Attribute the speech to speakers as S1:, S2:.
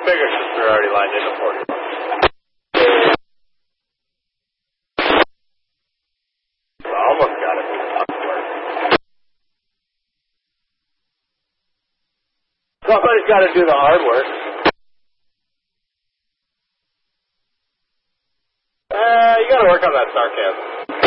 S1: figured since we're already lined into 40. Almost got it. Somebody's got to do the hard work. You got to work on that sarcasm.